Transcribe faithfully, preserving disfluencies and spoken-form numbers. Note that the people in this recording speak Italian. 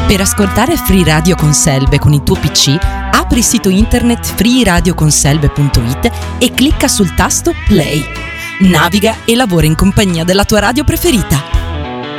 Per ascoltare Free Radio Conselve con il tuo P C, apri il sito internet free radio conselve punto it e clicca sul tasto Play. Naviga e lavora in compagnia della tua radio preferita.